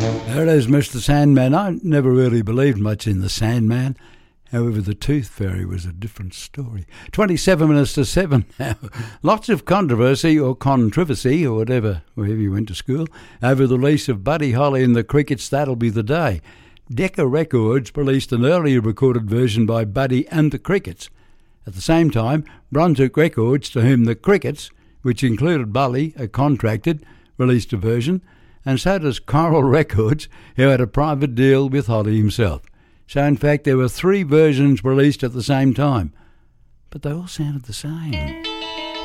There it is, Mr. Sandman. I never really believed much in the Sandman. However, the Tooth Fairy was a different story. 27 minutes to 7 now. Lots of controversy or controversy or whatever, wherever you went to school, over the release of Buddy Holly and the Crickets' That'll Be the Day. Decca Records released an earlier recorded version by Buddy and the Crickets. At the same time, Brunswick Records, to whom the Crickets, which included Bully, are contracted, released a version, and so does Coral Records, who had a private deal with Holly himself. So in fact there were 3 versions released at the same time, but they all sounded the same.